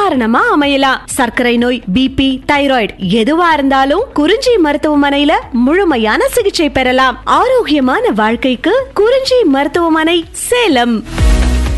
நிவாரணமா அமையலாம். சர்க்கரை நோய், பிபி, தைராய்டு எதுவா இருந்தாலும் குறிஞ்சி மருத்துவமனையில முழுமையான சிகிச்சை பெறலாம். ஆரோக்கியமான வாழ்க்கைக்கு குறிஞ்சி மருத்துவமனை, சேலம்.